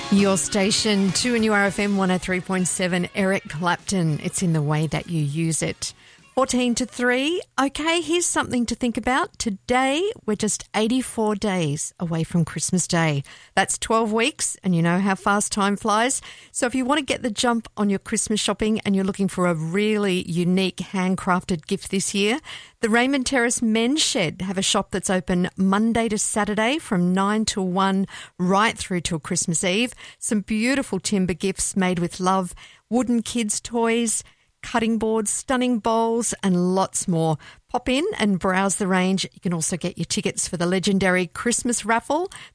Your station, 2NURFM 103.7, Eric Clapton. It's in the way that you use it. 14 to 3. Okay, here's something to think about. Today, we're just 84 days away from Christmas Day. That's 12 weeks, and you know how fast time flies. So if you want to get the jump on your Christmas shopping and you're looking for a really unique handcrafted gift this year, the Raymond Terrace Men's Shed have a shop that's open Monday to Saturday from 9 to 1 right through till Christmas Eve. Some beautiful timber gifts made with love, wooden kids' toys, cutting boards, stunning bowls, and lots more. Pop in and browse the range. You can also get your tickets for the legendary Christmas raffle